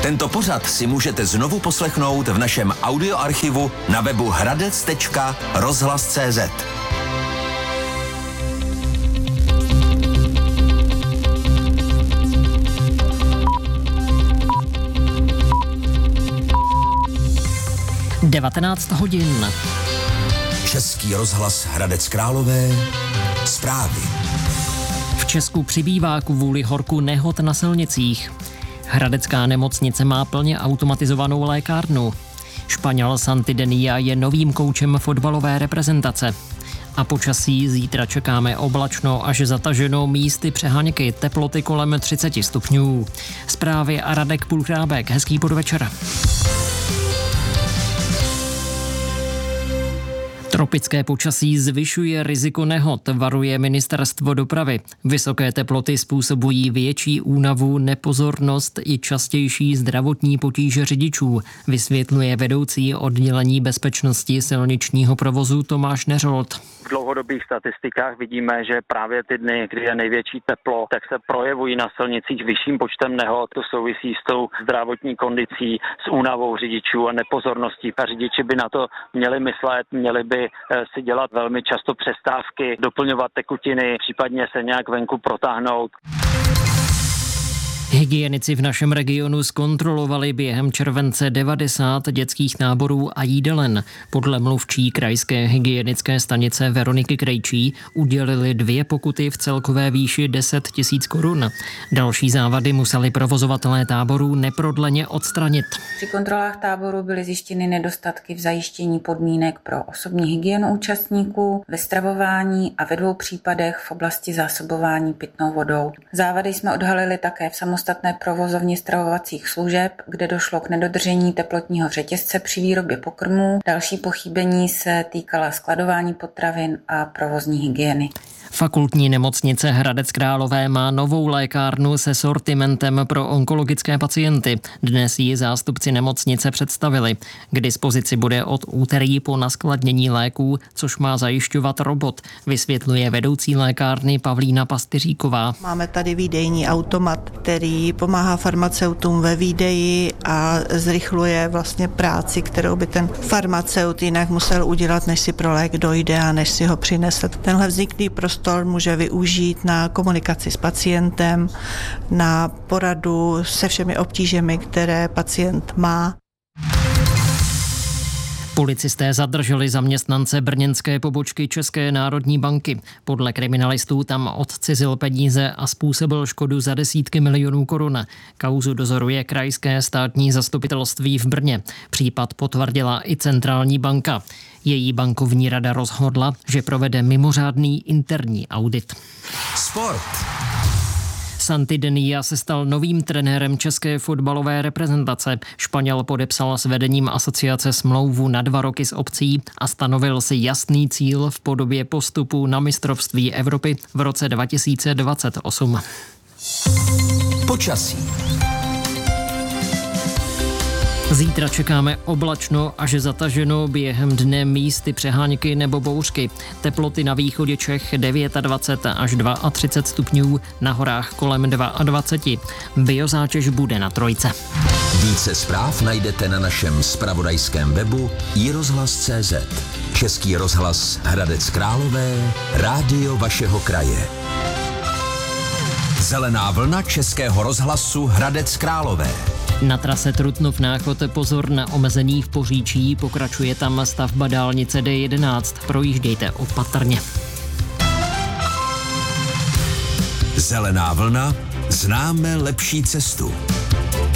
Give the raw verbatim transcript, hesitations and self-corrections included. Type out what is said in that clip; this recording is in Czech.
Tento pořad si můžete znovu poslechnout v našem audioarchivu na webu hradec tečka rozhlas tečka cé zet. devatenáct hodin. Český rozhlas Hradec Králové. Zprávy. V Česku přibývá kvůli horku nehod na silnicích. Hradecká nemocnice má plně automatizovanou lékárnu. Španěl Santi Denia je novým koučem fotbalové reprezentace. A počasí zítra čekáme oblačno až zataženo, místy přeháňky, teploty kolem třicet stupňů. Zprávy a Radek Půlchrábek. Hezký podvečer. Tropické počasí zvyšuje riziko nehod, varuje ministerstvo dopravy. Vysoké teploty způsobují větší únavu, nepozornost i častější zdravotní potíže řidičů, vysvětluje vedoucí oddělení bezpečnosti silničního provozu Tomáš Neřolt. V dlouhodobých statistikách vidíme, že právě ty dny, kdy je největší teplo, tak se projevují na silnicích vyšším počtem nehod. To souvisí s tou zdravotní kondicí, s únavou řidičů a nepozorností. A řidiči by na to měli myslet, měli by si dělat velmi často přestávky, doplňovat tekutiny, případně se nějak venku protáhnout. Hygienici v našem regionu zkontrolovali během července devadesát dětských náborů a jídelen. Podle mluvčí krajské hygienické stanice Veroniky Krejčí udělili dvě pokuty v celkové výši deset tisíc korun. Další závady museli provozovatelé táborů neprodleně odstranit. Při kontrolách táboru byly zjištěny nedostatky v zajištění podmínek pro osobní hygienu účastníků, ve stravování a ve dvou případech v oblasti zásobování pitnou vodou. Závady jsme odhalili také v samostatné provozovně stravovacích služeb, kde došlo k nedodržení teplotního řetězce při výrobě pokrmů. Další pochybení se týkala skladování potravin a provozní hygieny. Fakultní nemocnice Hradec Králové má novou lékárnu se sortimentem pro onkologické pacienty. Dnes ji zástupci nemocnice představili. K dispozici bude od úterý po naskladnění léků, což má zajišťovat robot, vysvětluje vedoucí lékárny Pavlína Pastyříková. Máme tady výdejní automat, který pomáhá farmaceutům ve výdeji a zrychluje vlastně práci, kterou by ten farmaceut jinak musel udělat, než si pro lék dojde a než si ho přinese. Tenhle vzniklý prostor může využít na komunikaci s pacientem, na poradu se všemi obtížemi, které pacient má. Policisté zadrželi zaměstnance brněnské pobočky České národní banky. Podle kriminalistů tam odcizil peníze a způsobil škodu za desítky milionů korun. Kauzu dozoruje krajské státní zastupitelství v Brně. Případ potvrdila i centrální banka. Její bankovní rada rozhodla, že provede mimořádný interní audit. Sport. Santi Denia se stal novým trenérem české fotbalové reprezentace. Španěl podepsal s vedením asociace smlouvu na dva roky s opcí a stanovil si jasný cíl v podobě postupu na mistrovství Evropy v roce dva tisíce dvacet osm. Počasí. Zítra čekáme oblačno až zataženo, během dne místy přeháňky nebo bouřky. Teploty na východě Čech dvacet devět až třicet dva stupňů, na horách kolem dvacet dva. Biozátěž bude na trojce. Více zpráv najdete na našem zpravodajském webu i rozhlas tečka cé zet. Český rozhlas Hradec Králové, rádio vašeho kraje. Zelená vlna Českého rozhlasu Hradec Králové. Na trase Trutnov Náchod pozor na omezení v Poříčí, pokračuje tam stavba dálnice D jedenáct, projíždějte opatrně. Zelená vlna, známe lepší cestu.